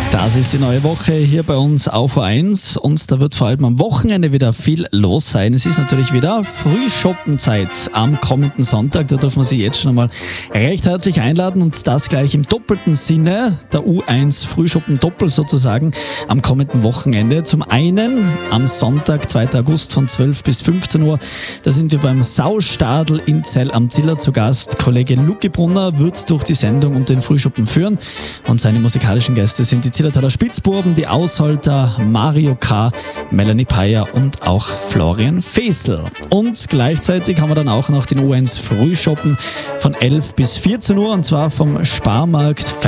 Das ist die neue Woche hier bei uns auf O1 und da wird vor allem am Wochenende wieder viel los sein. Es ist natürlich wieder Frühschoppenzeit am kommenden Sonntag. Da dürfen wir Sie jetzt schon einmal recht herzlich einladen und das gleich im doppelten Sinne, der U1 Frühschoppen Doppel sozusagen am kommenden Wochenende. Zum einen am Sonntag, 2. August von 12 bis 15 Uhr, da sind wir beim Saustadl in Zell am Ziller zu Gast. Kollege Luki Brunner wird durch die Sendung und den Frühschoppen führen und seine musikalischen Gäste sind die Zillertaler Spitzbuben, die Ausholter, Mario K., Melanie Peyer und auch Florian Fesel. Und gleichzeitig haben wir dann auch noch den U1 Frühschoppen von 11 bis 14 Uhr und zwar vom Sparmarkt